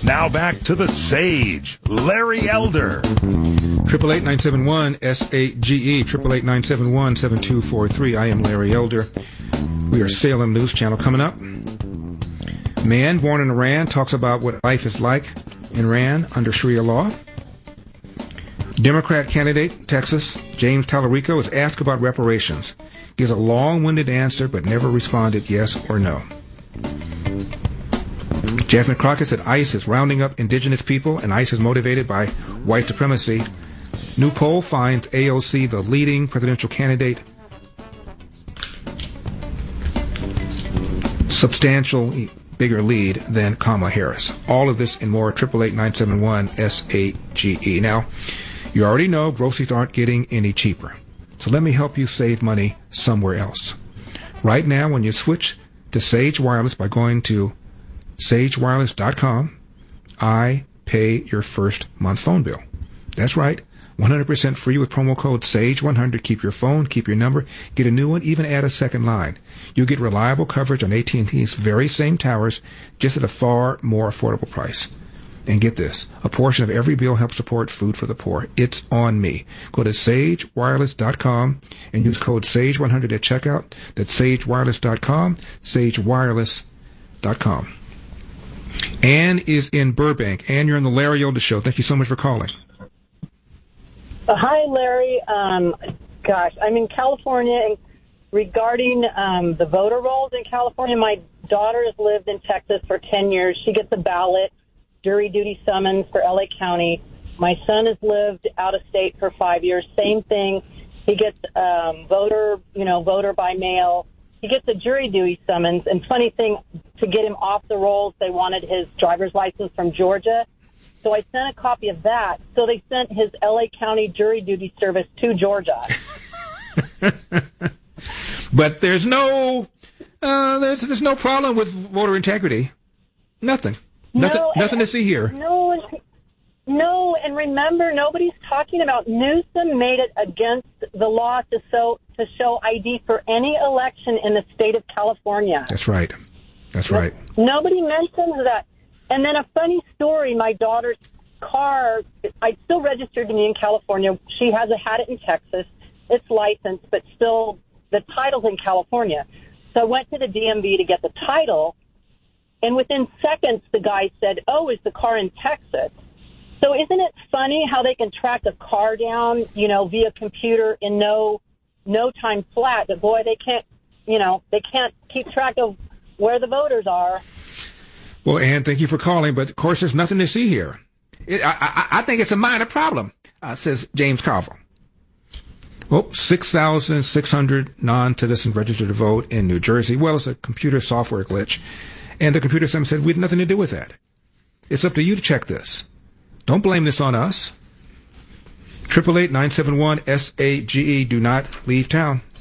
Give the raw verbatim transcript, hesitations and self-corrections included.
Now back to the Sage, Larry Elder. Triple eight nine seven one S A G E. Triple eight nine seven one seven two four three. I am Larry Elder. We are Salem News Channel. Coming up, man born in Iran talks about what life is like in Iran under Sharia law. Democrat candidate, Texas, James Tallarico, is asked about reparations. Gives a long-winded answer, but never responded yes or no. Jasmine Crockett said ICE is rounding up indigenous people, and ICE is motivated by white supremacy. New poll finds A O C the leading presidential candidate. Substantial bigger lead than Kamala Harris. All of this and more, triple eight nine seven one S A G E. Now, you already know groceries aren't getting any cheaper. So let me help you save money somewhere else. Right now, when you switch to Sage Wireless by going to sage wireless dot com, I pay your first month phone bill. That's right. one hundred percent free with promo code sage one hundred. Keep your phone, keep your number, get a new one, even add a second line. You'll get reliable coverage on A T and T's very same towers, just at a far more affordable price. And get this, a portion of every bill helps support food for the poor. It's on me. Go to sage wireless dot com and use code sage one hundred at checkout. That's sage wireless dot com, sage wireless dot com. Ann is in Burbank. Ann, you're on the Larry Elder Show. Thank you so much for calling. Uh, hi, Larry. Um, gosh, I'm in California, and regarding um, the voter rolls in California, my daughter has lived in Texas for ten years. She gets a ballot, jury duty summons for L A County. My son has lived out of state for five years. Same thing. He gets um, voter, you know, voter by mail. He gets a jury duty summons. And funny thing, to get him off the rolls, they wanted his driver's license from Georgia. So I sent a copy of that. So they sent his L A County jury duty service to Georgia. But there's no, uh, there's there's no problem with voter integrity. Nothing. Nothing. No, nothing and, to see here. No, no. And remember, nobody's talking about Newsom made it against the law to show to show I D for any election in the state of California. That's right. That's right. Nobody mentions that. And then a funny story, my daughter's car, I still registered to me in California. She has a, had it in Texas. It's licensed, but still the title's in California. So I went to the D M V to get the title, and within seconds the guy said, oh, is the car in Texas? So isn't it funny how they can track a car down, you know, via computer in no no time flat? But boy, they can't, you know, they can't keep track of where the voters are. Well, Ann, thank you for calling, but of course there's nothing to see here. It, I, I, I think it's a minor problem, uh, says James Carville. Well, six thousand six hundred non-citizens registered to vote in New Jersey. Well, it's a computer software glitch. And the computer system said, we had nothing to do with that. It's up to you to check this. Don't blame this on us. eight eight eight, nine seven one, S A G E. Do not leave town.